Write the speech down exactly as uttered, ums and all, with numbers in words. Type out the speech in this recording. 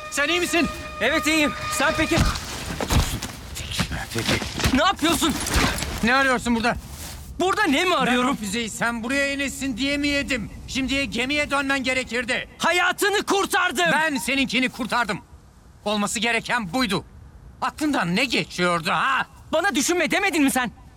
Sen iyi misin? Evet iyiyim. Sen peki? Peki. Ne yapıyorsun? Ne arıyorsun burada? Burada ne mi Ben o arıyorum? füzeyi sen buraya inesin diye mi yedim? Şimdiye gemiye dönmen gerekirdi. Hayatını kurtardım. Ben seninkini kurtardım. Olması gereken buydu. Aklından ne geçiyordu ha? Bana düşünme demedin mi sen?